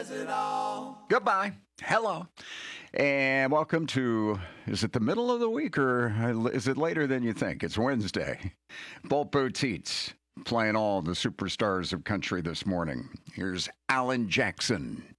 Goodbye. Hello. And welcome to, is it the middle of the week or is it later than you think? It's Wednesday. Bolt Boots playing all the superstars of country this morning. Here's Alan Jackson.